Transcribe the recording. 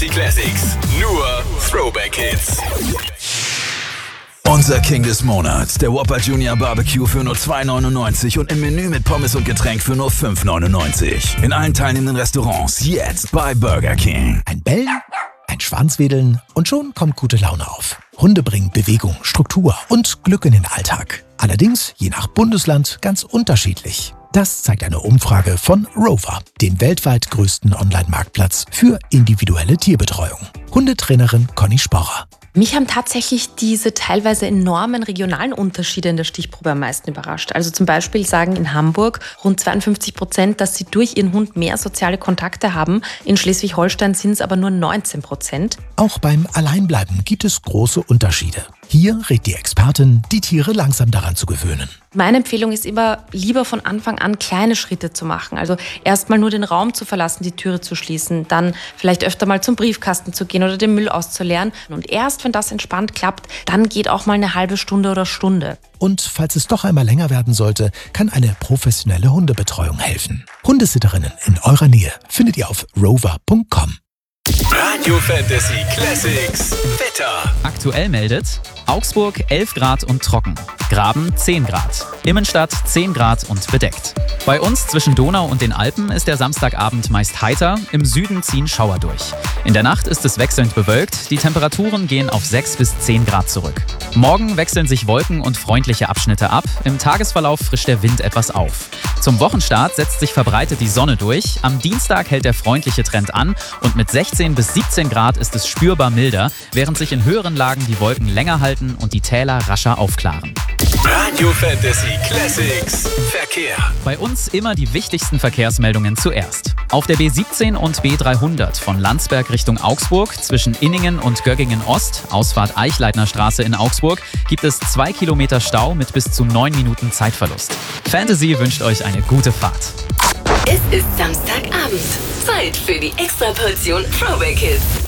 Fantasy Classics. Nur Throwback Hits. Unser King des Monats, der Whopper Junior Barbecue für nur 2,99 und im Menü mit Pommes und Getränk für nur 5,99. In allen teilnehmenden Restaurants jetzt bei Burger King. Ein Bellen, ein Schwanzwedeln und schon kommt gute Laune auf. Hunde bringen Bewegung, Struktur und Glück in den Alltag. Allerdings je nach Bundesland ganz unterschiedlich. Das zeigt eine Umfrage von Rover, dem weltweit größten Online-Marktplatz für individuelle Tierbetreuung. Hundetrainerin Conny Sporrer. Mich haben tatsächlich diese teilweise enormen regionalen Unterschiede in der Stichprobe am meisten überrascht. Also zum Beispiel sagen in Hamburg rund 52%, dass sie durch ihren Hund mehr soziale Kontakte haben. In Schleswig-Holstein sind es aber nur 19%. Auch beim Alleinbleiben gibt es große Unterschiede. Hier rät die Expertin, die Tiere langsam daran zu gewöhnen. Meine Empfehlung ist immer, lieber von Anfang an kleine Schritte zu machen. Also erstmal nur den Raum zu verlassen, die Türe zu schließen, dann vielleicht öfter mal zum Briefkasten zu gehen oder den Müll auszuleeren. Und erst wenn das entspannt klappt, dann geht auch mal eine halbe Stunde oder Stunde. Und falls es doch einmal länger werden sollte, kann eine professionelle Hundebetreuung helfen. Hundesitterinnen in eurer Nähe findet ihr auf rover.com. Radio Fantasy Classics. Wetter. Aktuell meldet Augsburg 11 Grad und trocken. Graben 10 Grad. Immenstadt 10 Grad und bedeckt. Bei uns zwischen Donau und den Alpen ist der Samstagabend meist heiter, im Süden ziehen Schauer durch. In der Nacht ist es wechselnd bewölkt, die Temperaturen gehen auf 6 bis 10 Grad zurück. Morgen wechseln sich Wolken und freundliche Abschnitte ab, im Tagesverlauf frischt der Wind etwas auf. Zum Wochenstart setzt sich verbreitet die Sonne durch, am Dienstag hält der freundliche Trend an und mit 16 bis 17 Grad ist es spürbar milder, während sich in höheren Lagen die Wolken länger halten und die Täler rascher aufklaren. Radio Fantasy Classics. Verkehr. Bei uns immer die wichtigsten Verkehrsmeldungen zuerst. Auf der B17 und B300 von Landsberg Richtung Augsburg zwischen Inningen und Göggingen Ost, Ausfahrt Eichleitner Straße in Augsburg, gibt es 2 Kilometer Stau mit bis zu 9 Minuten Zeitverlust. Fantasy wünscht euch eine gute Fahrt. Es ist Samstagabend. Zeit für die Extraportion Throwback Hits.